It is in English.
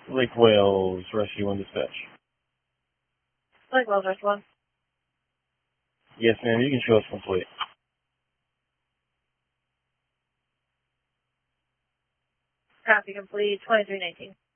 Lake Wales, Rescue 1 dispatch. Lake Wales, Rescue 1. Yes, ma'am, you can show us complete. Copy complete, 2319.